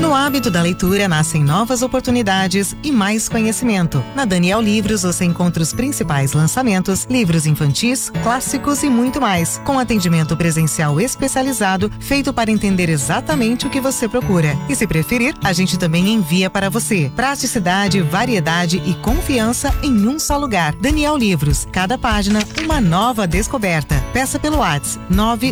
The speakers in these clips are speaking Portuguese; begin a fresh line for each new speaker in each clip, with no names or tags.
No hábito da leitura nascem novas oportunidades e mais conhecimento. Na Daniel Livros você encontra os principais lançamentos, livros infantis, clássicos e muito mais, com atendimento presencial especializado, feito para entender exatamente o que você procura. E se preferir, a gente também envia para você. Praticidade, variedade e confiança em um só lugar. Daniel Livros, cada página uma nova descoberta. Peça pelo WhatsApp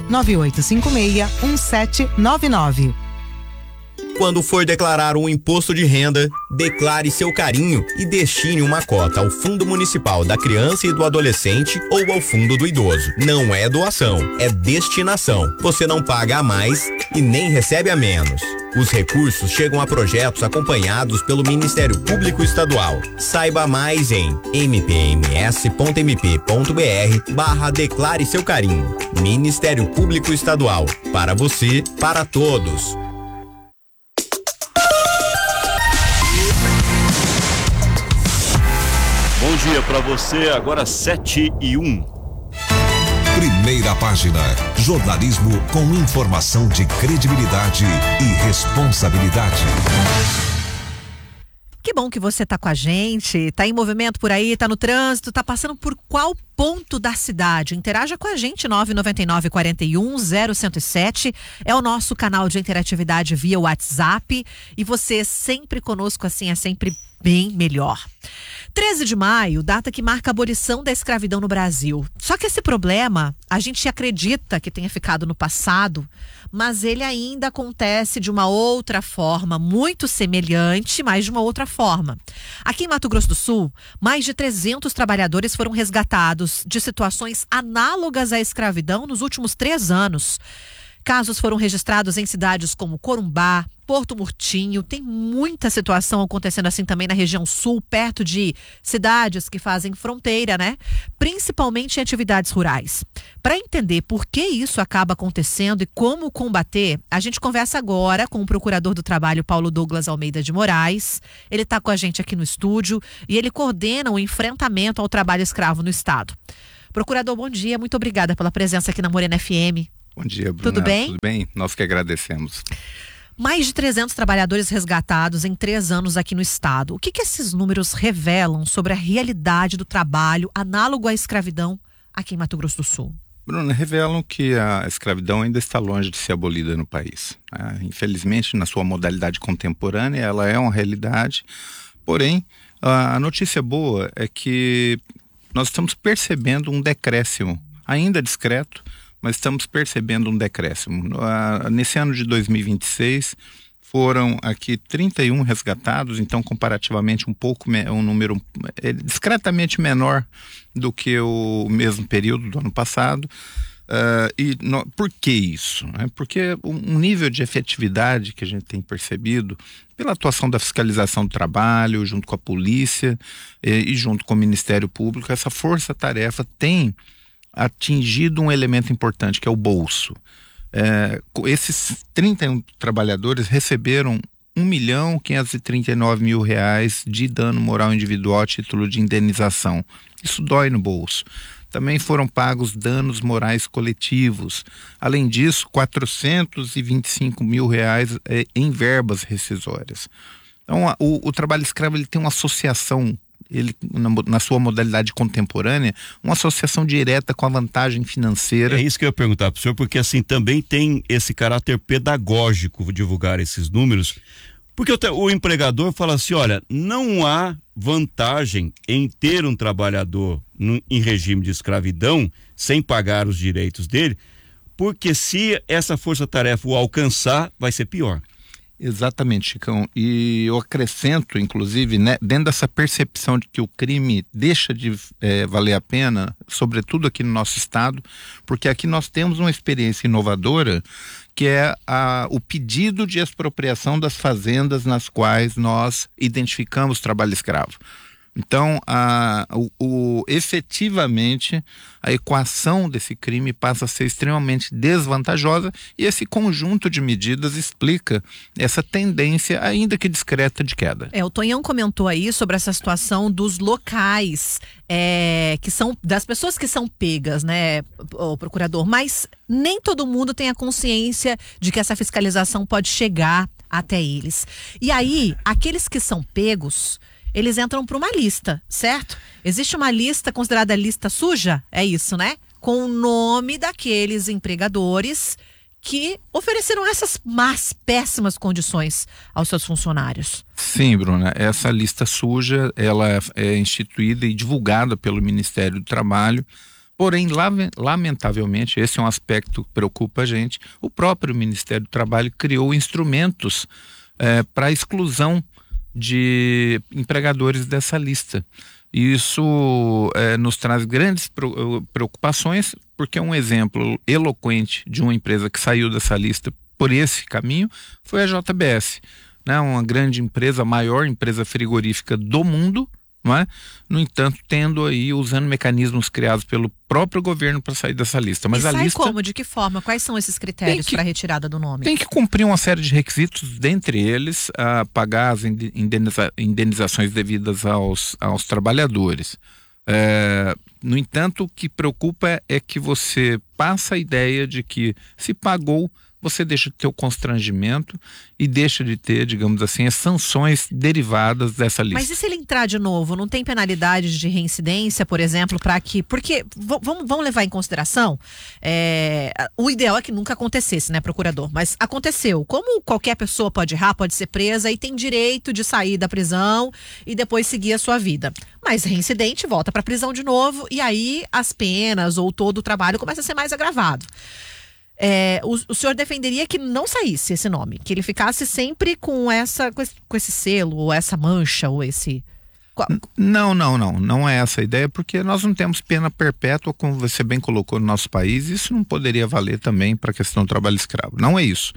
998561799.
Quando for declarar um imposto de renda, declare seu carinho e destine uma cota ao Fundo Municipal da Criança e do Adolescente ou ao Fundo do Idoso. Não é doação, é destinação. Você não paga a mais e nem recebe a menos. Os recursos chegam a projetos acompanhados pelo Ministério Público Estadual. Saiba mais em mpms.mp.br/declare seu carinho. Ministério Público Estadual. Para você, para todos.
Bom dia para você, agora 7:01.
Primeira página, jornalismo com informação de credibilidade e responsabilidade.
Que bom que você tá com a gente, tá em movimento por aí, tá no trânsito, tá passando por qual ponto da cidade? Interaja com a gente, 999-41-0107, é o nosso canal de interatividade via WhatsApp, e você sempre conosco assim é sempre bem melhor. 13 de maio, data que marca a abolição da escravidão no Brasil. Só que esse problema, a gente acredita que tenha ficado no passado, mas ele ainda acontece de uma outra forma, muito semelhante, mas de uma outra forma. Aqui em Mato Grosso do Sul, mais de 300 trabalhadores foram resgatados de situações análogas à escravidão nos últimos 3 anos. Casos foram registrados em cidades como Corumbá, Porto Murtinho, tem muita situação acontecendo assim também na região sul, perto de cidades que fazem fronteira, né? Principalmente em atividades rurais. Para entender por que isso acaba acontecendo e como combater, a gente conversa agora com o procurador do trabalho, Paulo Douglas Almeida de Moraes. Ele está com a gente aqui no estúdio e ele coordena o enfrentamento ao trabalho escravo no estado. Procurador, bom dia, muito obrigada pela presença aqui na Morena FM.
Bom dia, Bruna.
Tudo bem?
Tudo bem? Nós que agradecemos.
Mais de 300 trabalhadores resgatados em 3 anos aqui no estado. O que esses números revelam sobre a realidade do trabalho análogo à escravidão aqui em Mato Grosso do Sul?
Bruna, revelam que a escravidão ainda está longe de ser abolida no país. Infelizmente, na sua modalidade contemporânea, ela é uma realidade. Porém, a notícia boa é que nós estamos percebendo um decréscimo, ainda discreto, mas estamos percebendo um decréscimo. Nesse ano de 2026, foram aqui 31 resgatados, então comparativamente um número discretamente menor do que o mesmo período do ano passado. Por que isso? Porque um nível de efetividade que a gente tem percebido pela atuação da fiscalização do trabalho, junto com a polícia e junto com o Ministério Público, essa força-tarefa tem atingido um elemento importante, que é o bolso. Esses 31 trabalhadores receberam R$1.539.000 de dano moral individual a título de indenização. Isso dói no bolso. Também foram pagos danos morais coletivos. Além disso, R$425.000 em verbas rescisórias. Então, o trabalho escravo ele tem uma associação, na sua modalidade contemporânea, uma associação direta com a vantagem financeira.
É isso que eu ia perguntar para o senhor, porque assim também tem esse caráter pedagógico divulgar esses números, porque o empregador fala assim, olha, não há vantagem em ter um trabalhador em regime de escravidão, sem pagar os direitos dele, porque se essa força-tarefa o alcançar, vai ser pior.
Exatamente, Chicão. E eu acrescento, inclusive, né, dentro dessa percepção de que o crime deixa de valer a pena, sobretudo aqui no nosso estado, porque aqui nós temos uma experiência inovadora, que é o pedido de expropriação das fazendas nas quais nós identificamos trabalho escravo. Então, efetivamente, a equação desse crime passa a ser extremamente desvantajosa, e esse conjunto de medidas explica essa tendência, ainda que discreta, de queda.
O Tonhão comentou aí sobre essa situação dos locais, que são das pessoas que são pegas, né, o procurador, mas nem todo mundo tem a consciência de que essa fiscalização pode chegar até eles. E aí, aqueles que são pegos, eles entram para uma lista, certo? Existe uma lista considerada lista suja, é isso, né? Com o nome daqueles empregadores que ofereceram essas péssimas condições aos seus funcionários.
Sim, Bruna, essa lista suja, ela é instituída e divulgada pelo Ministério do Trabalho, porém, lamentavelmente, esse é um aspecto que preocupa a gente, o próprio Ministério do Trabalho criou instrumentos para a exclusão de empregadores dessa lista. Isso nos traz grandes preocupações, porque um exemplo eloquente de uma empresa que saiu dessa lista por esse caminho foi a JBS, né? Uma grande empresa, a maior empresa frigorífica do mundo, não é? No entanto, usando mecanismos criados pelo próprio governo para sair dessa lista. Mas
e
a
sai
lista
como? De que forma? Quais são esses critérios para a retirada do nome?
Tem que cumprir uma série de requisitos, dentre eles a pagar as indenizações devidas aos trabalhadores. No entanto, o que preocupa é que você passa a ideia de que se pagou, você deixa de ter o constrangimento e deixa de ter, digamos assim, as sanções derivadas dessa lista.
Mas e se ele entrar de novo? Não tem penalidade de reincidência, por exemplo, para que... Porque, vamos levar em consideração, o ideal é que nunca acontecesse, né, procurador? Mas aconteceu. Como qualquer pessoa pode errar, pode ser presa e tem direito de sair da prisão e depois seguir a sua vida. Mas reincidente volta para a prisão de novo e aí as penas ou todo o trabalho começa a ser mais agravado. O senhor defenderia que não saísse esse nome, que ele ficasse sempre com esse selo, ou essa mancha, ou esse... Não é essa a ideia, porque nós não temos pena perpétua, como você bem colocou no nosso país. Isso não poderia valer também para a questão do trabalho escravo, não é isso.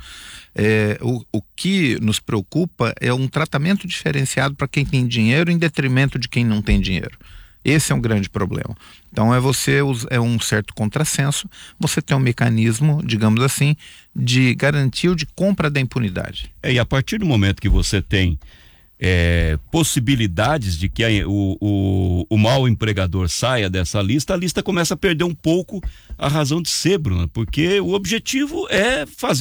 O que nos preocupa é um tratamento diferenciado para quem tem dinheiro em detrimento de quem não tem dinheiro. Esse é um grande problema. Então é um certo contrassenso, você tem um mecanismo, digamos assim, de garantia ou de compra da impunidade.
E a partir do momento que você tem possibilidades de que o mau empregador saia dessa lista, a lista começa a perder um pouco a razão de ser, Bruna, porque o objetivo é fazer